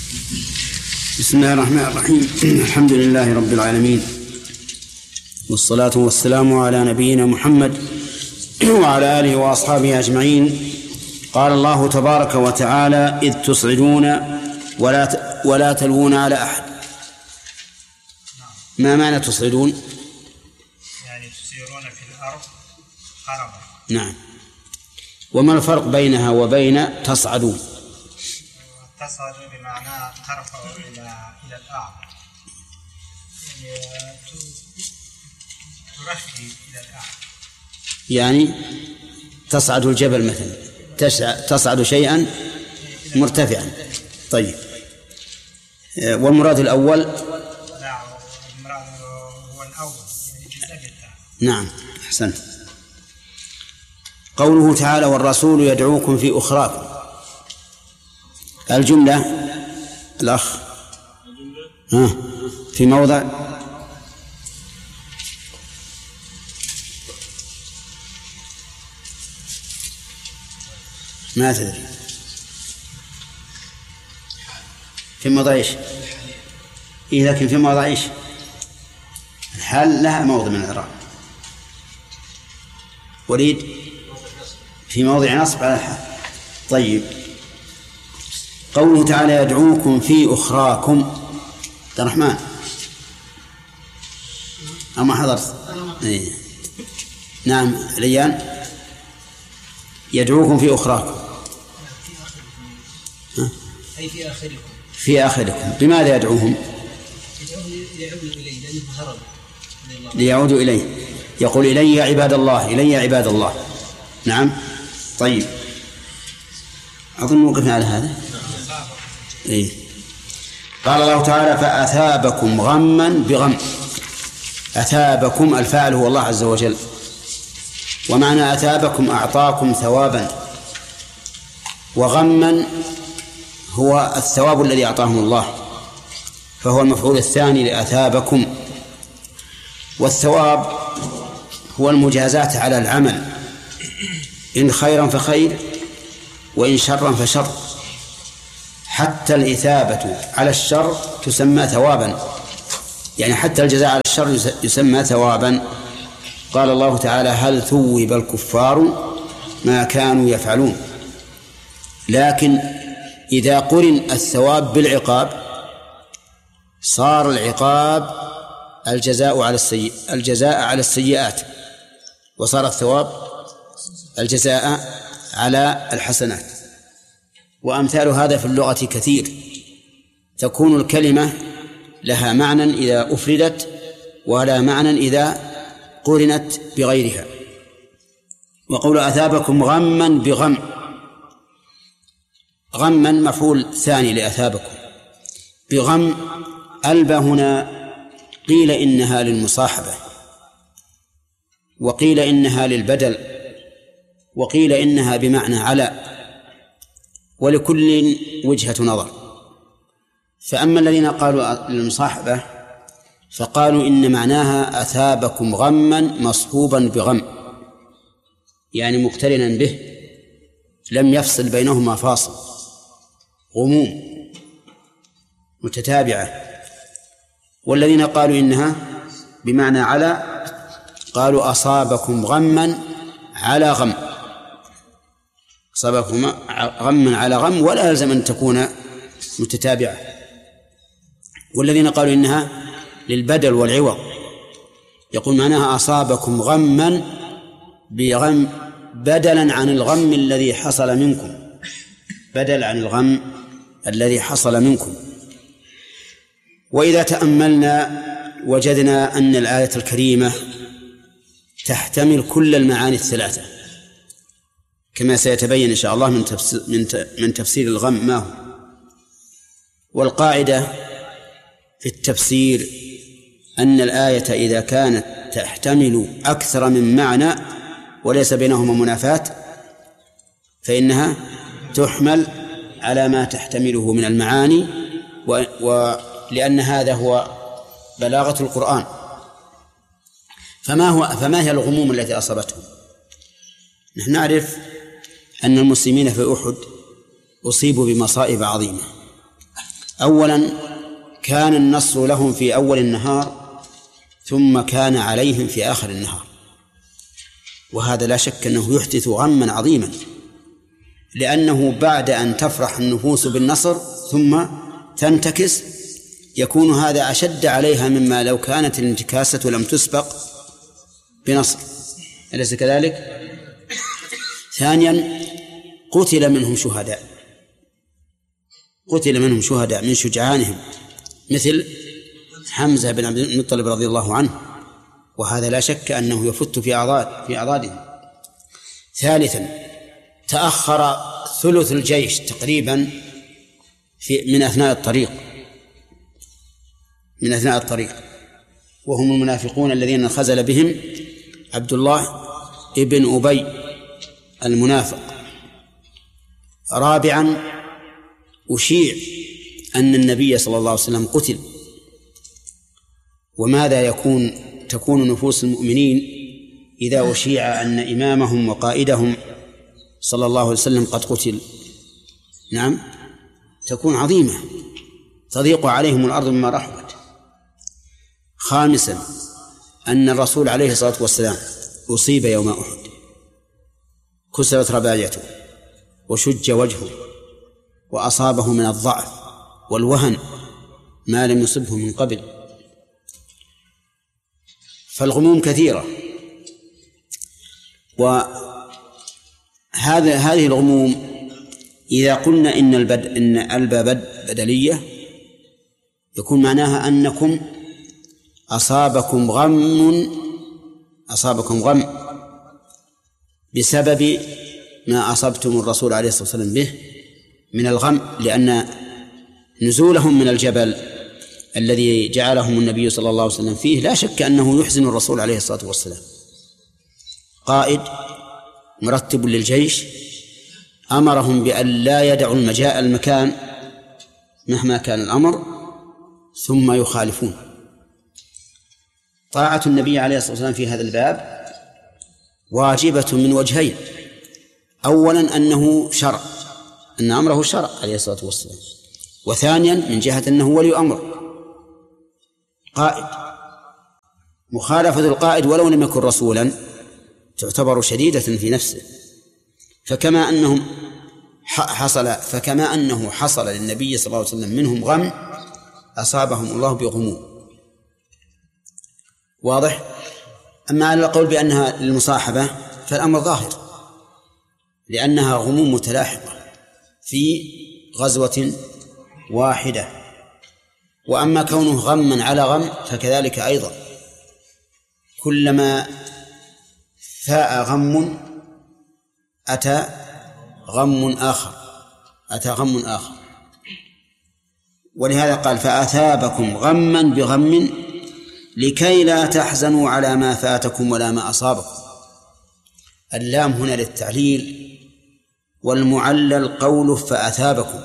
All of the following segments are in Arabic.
بسم الله الرحمن الرحيم. الحمد لله رب العالمين، والصلاة والسلام على نبينا محمد وعلى آله وأصحابه أجمعين. قال الله تبارك وتعالى: إذ تصعدون ولا تلوون على أحد. ما معنى تصعدون؟ يعني تسيرون في الأرض خربا. نعم. وما الفرق بينها وبين تصعدون؟ تصعد بمعنى ترفع إلى الأعلى، يعني ترفي إلى الأعلى، يعني تصعد الجبل مثلا، تصعد شيئا مرتفعا. طيب، والمراد الأول؟ لا، المراد هو الأول، يعني جزء. نعم، أحسنت. قوله تعالى: والرسول يدعوكم في أخراكم. الجملة الأخ في موضع ما تدري في موضع إيش؟ إيه، لكن في موضع إيش؟ الحال لها موضع من الإعراب. وليد في موضع نصب على الحال. طيب، قوله تعالى: يدعوكم في أخراكم. عبد الرحمن أما حضرت؟ إيه. نعم ريان. يدعوكم في أخراكم، أي في آخركم. في آخركم. بماذا يدعوهم؟ ليعودوا إليه لأنهم هربوا ليعودوا إليه. يقول: إلي يا عباد الله، إلي يا عباد الله. نعم. طيب، أظن وقفنا على هذا. إيه. قال الله تعالى: فأثابكم غما بغم. أثابكم، الفاعل هو الله عز وجل، ومعنى أثابكم أعطاكم ثوابا، وغما هو الثواب الذي أعطاهم الله، فهو المفعول الثاني لأثابكم. والثواب هو المجازات على العمل، إن خيرا فخير وإن شرا فشر. حتى الإثابة على الشر تسمى ثوابا، يعني حتى الجزاء على الشر يسمى ثوابا. قال الله تعالى: هل ثوب الكفار ما كانوا يفعلون. لكن إذا قرن الثواب بالعقاب صار العقاب الجزاء على السيئات، وصار الثواب الجزاء على الحسنات. وأمثال هذا في اللغة كثير. تكون الكلمة لها معنى إذا أفردت، ولا معنى إذا قرنت بغيرها. وقول أثابكم غما بغم، غما مفعول ثاني لأثابكم. بغم ألبى هنا قيل إنها للمصاحبة، وقيل إنها للبدل، وقيل إنها بمعنى على، ولكل وجهة نظر. فأما الذين قالوا للمصاحبة فقالوا إن معناها أثابكم غما مصحوبا بغم، يعني مقترنا به، لم يفصل بينهما فاصل، غموم متتابعة. والذين قالوا إنها بمعنى على قالوا أصابكم غما على غم، أصابكم غما على غم، ولا يلزم أن تكون متتابعة. والذين قالوا إنها للبدل والعوض يقول معناها أصابكم غما بغم، بدلا عن الغم الذي حصل منكم، بدل عن الغم الذي حصل منكم. وإذا تأملنا وجدنا أن الآية الكريمة تحتمل كل المعاني الثلاثة، كما سيتبين إن شاء الله من تفسير الغم ما هو. والقاعدة في التفسير أن الآية إذا كانت تحتمل أكثر من معنى وليس بينهما منافاة فإنها تحمل على ما تحتمله من المعاني، ولأن هذا هو بلاغة القرآن. فما هي الغموم التي أصابتهم؟ نحن نعرف أن المسلمين في أحد أصيبوا بمصائب عظيمة. أولا كان النصر لهم في أول النهار ثم كان عليهم في آخر النهار، وهذا لا شك أنه يحدث غما عظيما، لأنه بعد أن تفرح النفوس بالنصر ثم تنتكس يكون هذا أشد عليها مما لو كانت الانتكاسة لم تسبق بنصر، أليس كذلك؟ ثانيا قتل منهم شهداء من شجعانهم مثل حمزة بن عبد المطلب رضي الله عنه، وهذا لا شك أنه يفت في أعضادهم. ثالثا تأخر ثلث الجيش تقريبا من أثناء الطريق وهم المنافقون الذين انخزل بهم عبد الله ابن أبي المنافق. رابعا أشيع أن النبي صلى الله عليه وسلم قتل، وماذا تكون نفوس المؤمنين إذا أشيع أن إمامهم وقائدهم صلى الله عليه وسلم قد قتل؟ نعم، تكون عظيمة، تضيق عليهم الأرض مما رحبت. خامسا أن الرسول عليه الصلاة والسلام أصيب يوم أحد، كسرت رباعيته وشج وجهه وأصابه من الضعف والوهن ما لم يصبه من قبل، فالغموم كثيرة. هذه الغموم إذا قلنا إن الباء بدلية يكون معناها أنكم أصابكم غم بسبب ما أصبتم الرسول عليه الصلاة والسلام به من الغم، لأن نزولهم من الجبل الذي جعلهم النبي صلى الله عليه وسلم فيه لا شك أنه يحزن الرسول عليه الصلاة والسلام. قائد مرتب للجيش أمرهم بأن لا يدعوا المكان مهما كان الأمر ثم يخالفون. طاعة النبي عليه الصلاة والسلام في هذا الباب واجبة من وجهين: أولا أنه شرع، أن أمره شرع عليه الصلاة والسلام، وثانيا من جهة أنه ولي أمر قائد. مخالفة القائد ولو لم يكن رسولا تعتبر شديدة في نفسه، فكما أنه حصل للنبي صلى الله عليه وسلم منهم غم أصابهم الله بغموم. واضح؟ أما على القول بأنها للمصاحبة فالأمر ظاهر، لأنها غموم متلاحقة في غزوة واحدة. وأما كونه غما على غم فكذلك أيضا، كلما فاء غم أتى غم آخر. ولهذا قال: فأثابكم غما بغم لكي لا تحزنوا على ما فاتكم ولا ما أصابكم. اللام هنا للتعليل، والمعلل قوله فأثابكم،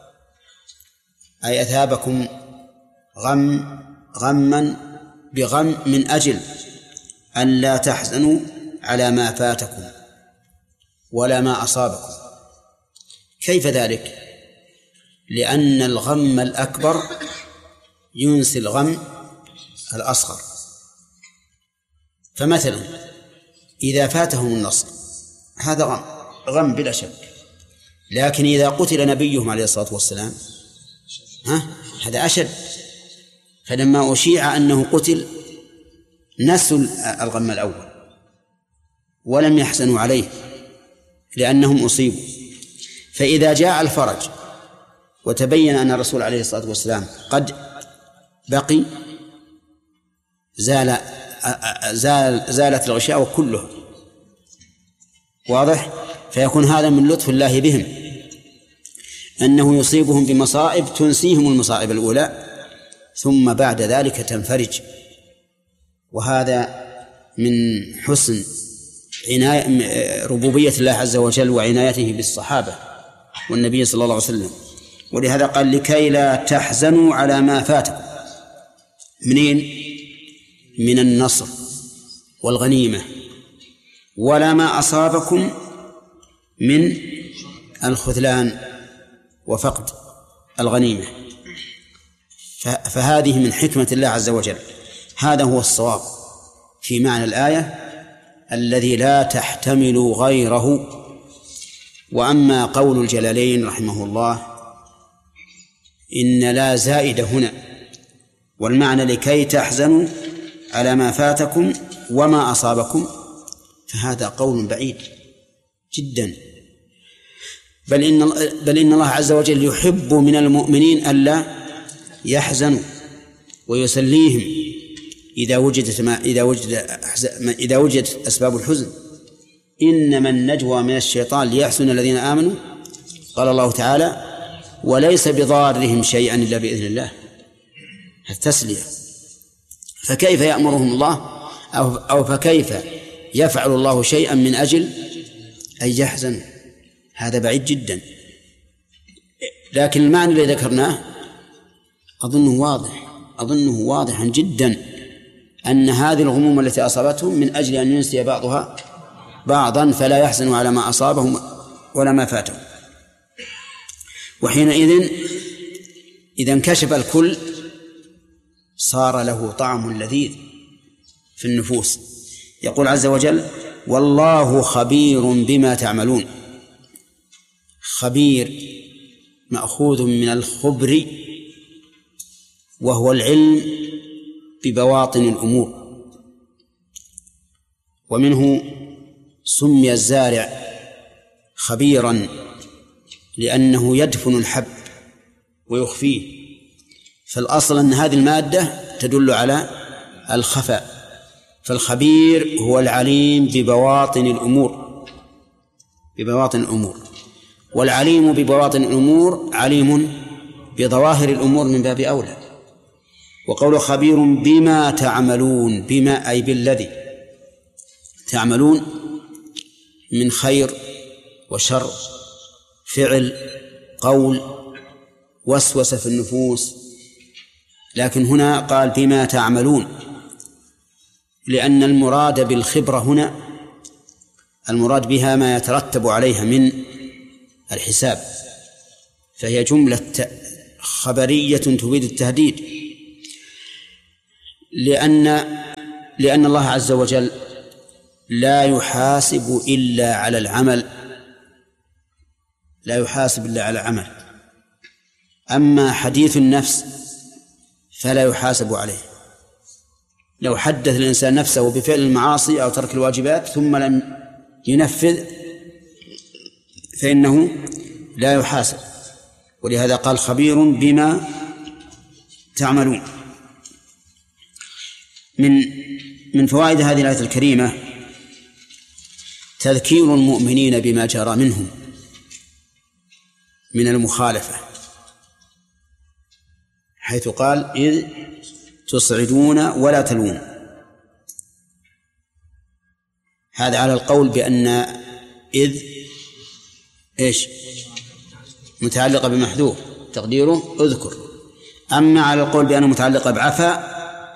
أي أثابكم غما بغم من أجل أن لا تحزنوا على ما فاتكم ولا ما أصابكم. كيف ذلك؟ لأن الغم الأكبر ينسي الغم الأصغر. فمثلا إذا فاتهم النصر هذا غم بلا شك، لكن إذا قتل نبيهم عليه الصلاة والسلام هذا أشد. فلما أشيع أنه قتل نسوا الغم الأول ولم يحزنوا عليه لأنهم أصيبوا. فإذا جاء الفرج وتبين أن الرسول عليه الصلاة والسلام قد بقي زالت الغشاوة كله. واضح؟ فيكون هذا من لطف الله بهم، أنه يصيبهم بمصائب تنسيهم المصائب الأولى ثم بعد ذلك تنفرج. وهذا من حسن ربوبية الله عز وجل وعنايته بالصحابة والنبي صلى الله عليه وسلم. ولهذا قال: لكي لا تحزنوا على ما فاتكم. منين؟ من النصر والغنيمة، ولا ما أصابكم من الخذلان وفقد الغنيمة. فهذه من حكمة الله عز وجل. هذا هو الصواب في معنى الآية الذي لا تحتمل غيره. وأما قول الجلالين رحمه الله إن لا زائدة هنا، والمعنى لكي تحزنوا على ما فاتكم وما أصابكم، فهذا قول بعيد جدا. بل إن الله عز وجل يحب من المؤمنين ألا يحزنوا ويسليهم إذا وجدت أسباب الحزن. إنما النجوى من الشيطان ليحزن الذين آمنوا، قال الله تعالى وليس بضارهم شيئا إلا بإذن الله. التسلية. فكيف يأمرهم الله أو فكيف يفعل الله شيئا من أجل أن يحزنوا؟ هذا بعيد جدا. لكن المعنى الذي ذكرناه أظنه واضحا جدا، أن هذه الغموم التي أصابتهم من أجل أن ينسي بعضها بعضا فلا يحزنوا على ما أصابهم ولا ما فاتهم. وحينئذ إذا انكشف الكل صار له طعم لذيذ في النفوس. يقول عز وجل والله خبير بما تعملون. خبير مأخوذ من الخبر وهو العلم ببواطن الأمور، ومنه سمي الزارع خبيرا لأنه يدفن الحب ويخفيه. فالأصل أن هذه المادة تدل على الخفاء، فالخبير هو العليم ببواطن الأمور، والعليم ببواطن الأمور عليم بظواهر الأمور من باب أولى. وقول خبير بما تعملون، بما أي بالذي تعملون من خير وشر، فعل، قول، وسوسة في النفوس. لكن هنا قال بما تعملون، لأن المراد بالخبرة هنا المراد بها ما يترتب عليها من الحساب، فهي جملة خبرية تفيد التهديد، لأن الله عز وجل لا يحاسب إلا على العمل، أما حديث النفس فلا يحاسب عليه. لو حدث الإنسان نفسه بفعل المعاصي أو ترك الواجبات ثم لم ينفذ فإنه لا يحاسب، ولهذا قال خبير بما تعملون. من فوائد هذه الآية الكريمة تذكير المؤمنين بما جرى منهم من المخالفة، حيث قال إذ تصعدون ولا تلوون. هذا على القول بأن إذ متعلقة بمحذوف تقديره اذكر. أما على القول بأنه متعلقة بعفا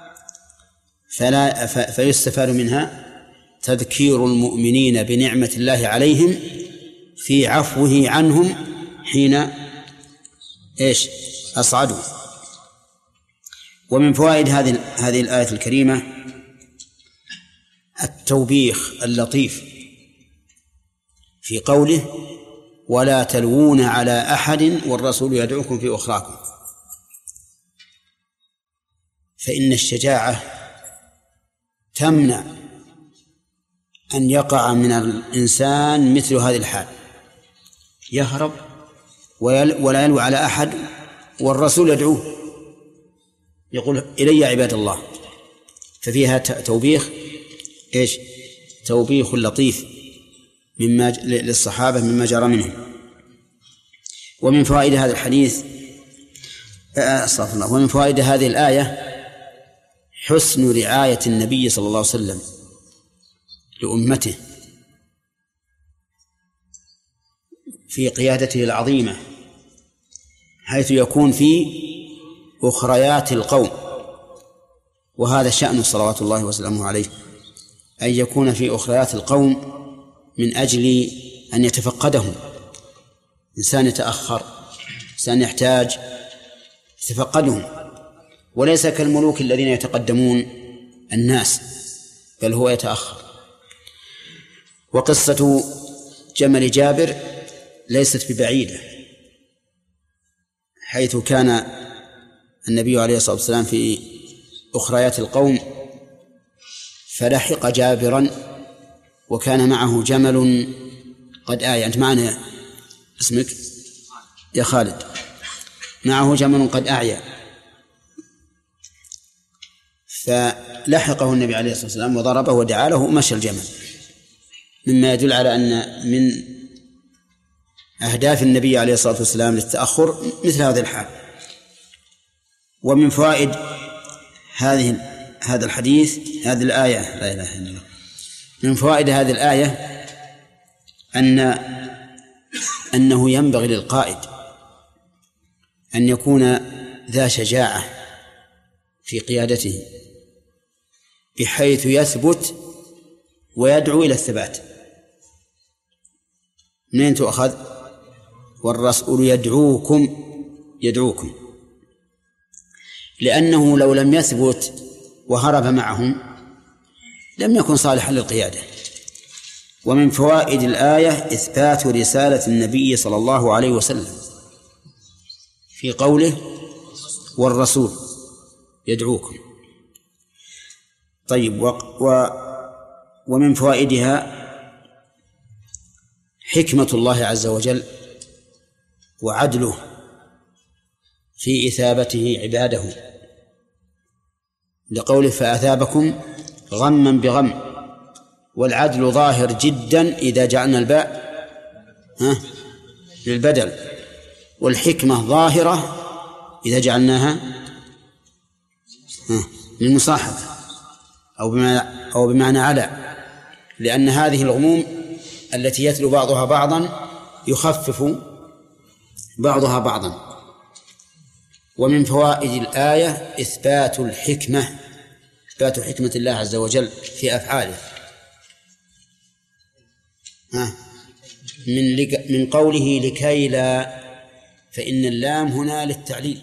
فيستفاد منها تذكير المؤمنين بنعمة الله عليهم في عفوه عنهم حين أصعدوا. ومن فوائد هذه الآية الكريمة التوبيخ اللطيف في قوله ولا تلوون على أحد والرسول يدعوكم في أخراكم. فإن الشجاعة تمنع أن يقع من الإنسان مثل هذه الحال، يهرب ولا يلوي على أحد والرسول يدعوه يقول إلي عباد الله. ففيها توبيخ توبيخ لطيف للصحابة مما جرى منهم. ومن فوائد هذا الحديث ومن فوائد هذه الآية حسن رعاية النبي صلى الله عليه وسلم لأمته في قيادته العظيمة، حيث يكون في أخريات القوم، وهذا شأن صلوات الله وسلامه عليه، أن يكون في أخريات القوم من أجل أن يتفقدهم. إنسان يتأخر، إنسان يحتاج يتفقدهم، وليس كالملوك الذين يتقدمون الناس، بل هو يتأخر. وقصة جمل جابر ليست ببعيدة، حيث كان النبي عليه الصلاة والسلام في أخريات القوم فلحق جابرا وكان معه جمل قد آية. أنت معنا اسمك يا خالد؟ معه جمل قد أعيا، فلحقه النبي عليه الصلاة والسلام وضربه ودعا له ومشى الجمل، مما يدل على أن من أهداف النبي عليه الصلاة والسلام للتأخر مثل هذا الحال. ومن فوائد هذا الحديث هذه الآية، لا إله إلا الله، من فوائد هذه الآية أنه ينبغي للقائد أن يكون ذا شجاعة في قيادته بحيث يثبت ويدعو إلى الثبات. منين تؤخذ؟ والرسول يدعوكم، لأنه لو لم يثبت وهرب معهم لم يكن صالحا للقيادة. ومن فوائد الآية إثبات رسالة النبي صلى الله عليه وسلم في قوله والرسول يدعوكم. طيب، ومن فوائدها حكمة الله عز وجل وعدله في إثابته عباده، لقوله فأثابكم غما بغم، والعدل ظاهر جدا إذا جعلنا الباء للبدل، والحكمة ظاهرة إذا جعلناها للمصاحبة أو بمعنى على، لأن هذه الغموم التي يتلو بعضها بعضا يخفف بعضها بعضا. ومن فوائد الآية إثبات حكمة الله عز وجل في أفعاله، من قوله لكي لا، فإن اللام هنا للتعليل.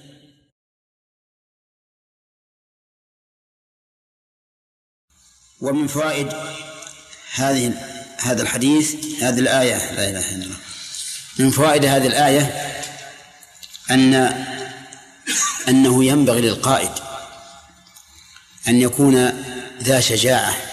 ومن فوائد هذا الحديث هذه الآية، لا إله إلا الله، من فوائد هذه الآية أنه ينبغي للقائد أن يكون ذا شجاعة